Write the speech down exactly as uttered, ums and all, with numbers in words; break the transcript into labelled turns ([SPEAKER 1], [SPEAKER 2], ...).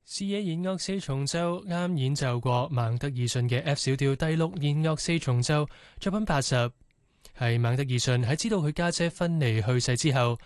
[SPEAKER 1] 視野弦樂四重奏啱演奏過孟德爾遜嘅 F 小調第六弦樂四重奏作品八十，係孟德爾遜喺知道佢家姐芬妮去世之後，